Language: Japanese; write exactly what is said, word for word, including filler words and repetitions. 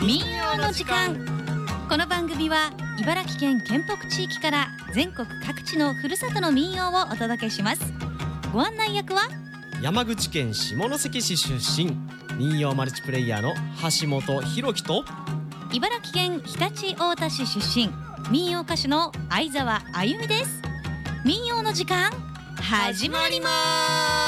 民謡の時間。この番組は茨城県県北地域から全国各地のふるさとの民謡をお届けします。ご案内役は山口県下関市出身、民謡マルチプレイヤーの橋本博樹と、 茨城県常陸太田市出身、民謡歌手の相沢あゆみです。民謡の時間始まります。